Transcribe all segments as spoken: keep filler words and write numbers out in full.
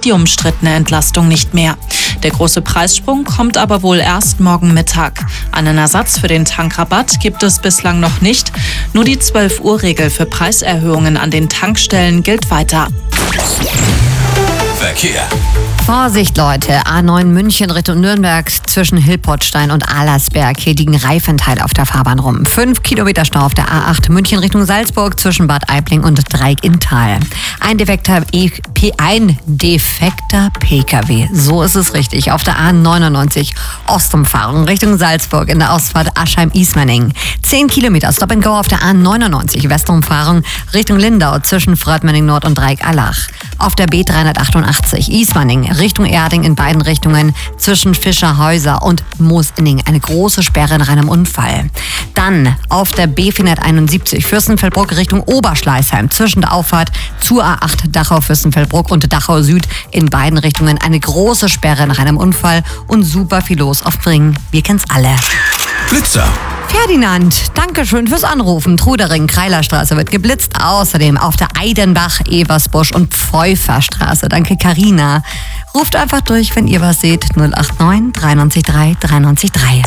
die umstrittene Entlastung nicht mehr. Der große Preissprung kommt aber wohl erst morgen Mittag. Einen Ersatz für den Tankrabatt gibt es bislang noch nicht. Nur die zwölf Uhr Regel für Preiserhöhungen an den Tankstellen gilt weiter. Verkehr. Vorsicht, Leute. A neun München Richtung Nürnberg zwischen Hilpertstein und Allersberg. Hier liegen Reifenteile auf der Fahrbahn rum. Fünf Kilometer Stau auf der A acht München Richtung Salzburg zwischen Bad Aibling und Dreieck-Inntal. Ein defekter, e P ein defekter P K W. So ist es richtig. Auf der A neunundneunzig Ostumfahrung Richtung Salzburg in der Ausfahrt Aschheim-Ismaning. Zehn Kilometer Stop and Go auf der A neunundneunzig Westumfahrung Richtung Lindau zwischen Frördmänning Nord und Dreieck-Allach. Auf der B dreihundertachtundachtzig Ismaning Richtung Erding in beiden Richtungen zwischen Fischerhäuser und Moosinning. Eine große Sperre nach einem Unfall. Dann auf der B vierhunderteinundsiebzig Fürstenfeldbruck Richtung Oberschleißheim zwischen der Auffahrt zur A acht Dachau-Fürstenfeldbruck und Dachau Süd in beiden Richtungen. Eine große Sperre nach einem Unfall und super viel los auf Bringen. Wir kennen's alle. Blitzer. Ferdinand, danke schön fürs Anrufen. Trudering, Kreilerstraße wird geblitzt. Außerdem auf der Eidenbach, Eversbusch und Pfeuferstraße. Danke, Carina. Ruft einfach durch, wenn ihr was seht. null acht neun drei neun drei drei neun drei.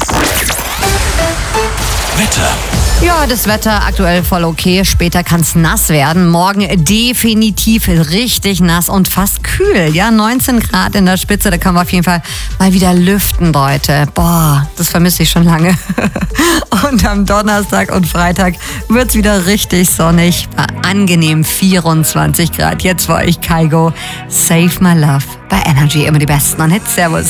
Wetter. Ja, das Wetter aktuell voll okay. Später kann es nass werden. Morgen definitiv richtig nass und fast kühl. Ja, neunzehn Grad in der Spitze. Da können wir auf jeden Fall mal wieder lüften, Leute. Boah, das vermisse ich schon lange. Und am Donnerstag und Freitag wird es wieder richtig sonnig. Bei angenehm vierundzwanzig Grad. Jetzt für euch Kaigo. Save My Love bei Energy. Immer die besten an Hits. Servus.